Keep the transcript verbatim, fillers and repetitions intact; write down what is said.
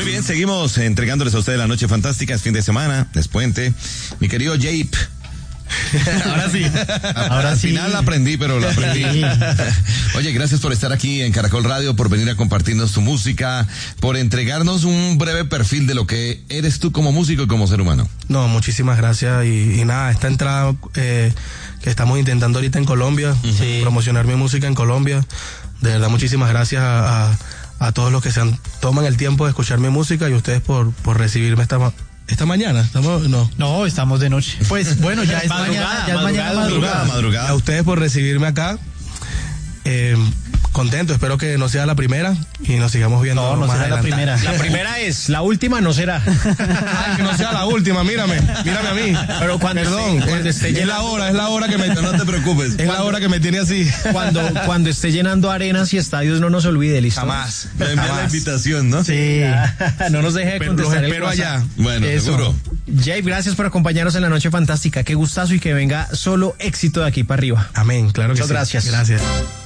Muy bien, seguimos entregándoles a ustedes la noche fantástica, es fin de semana, es puente. Mi querido Jape. Ahora sí. Ahora Al sí. final la aprendí, pero la aprendí. Sí. Oye, gracias por estar aquí en Caracol Radio, por venir a compartirnos tu música, por entregarnos un breve perfil de lo que eres tú como músico y como ser humano. No, muchísimas gracias. Y, y nada, esta entrada eh, que estamos intentando ahorita en Colombia, sí. promocionar mi música en Colombia. De verdad, muchísimas gracias a, a, a todos los que se han, toman el tiempo de escuchar mi música y ustedes por, por recibirme esta Esta mañana, ¿estamos? No. No, estamos de noche. Pues bueno, ya es madrugada, mañana, ya es madrugada, mañana madrugada. madrugada, madrugada. A ustedes por recibirme acá. Eh, contento, espero que no sea la primera y nos sigamos viendo. No, no más será adelante. la primera. La primera es, la última no será. Ay, que no sea la última, mírame, mírame a mí. Pero cuando Perdón, esté, cuando es, esté es llenando, la hora, es la hora que me... No te preocupes. Es la hora que me tiene así. Cuando, cuando esté llenando arenas y estadios, no nos olvide, ¿listo? Jamás. Me envía la invitación, ¿no? Sí. No nos deje de Pero contestar. los espero el WhatsApp. allá. Bueno, Eso. seguro. Jay, gracias por acompañarnos en la noche fantástica. Qué gustazo y que venga solo éxito de aquí para arriba. Amén, claro que Muchas sí. gracias. Gracias.